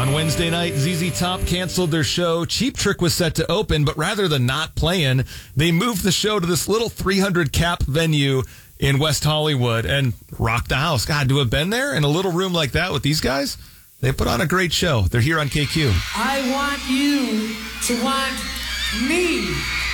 On Wednesday night, ZZ Top canceled their show. Cheap Trick was set to open, but rather than not playing, they moved the show to this little 300 cap venue in West Hollywood and rocked the house. God, to have been there in a little room like that with these guys, they put on a great show. They're here on KQ. I want you to want me.